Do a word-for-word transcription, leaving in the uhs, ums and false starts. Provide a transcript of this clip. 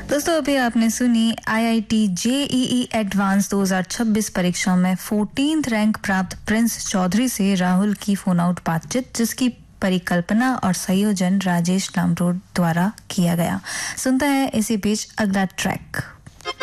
दोस्तों अभी आपने सुनी आईआईटी जेईई एडवांस दो हज़ार छब्बीस परीक्षा में चौदहवें रैंक प्राप्त प्रिंस चौधरी से राहुल की फोन आउट बातचीत, जिसकी परिकल्पना और संयोजन राजेश लामरोड द्वारा किया गया। सुनते हैं इसी बीच अगला ट्रैक।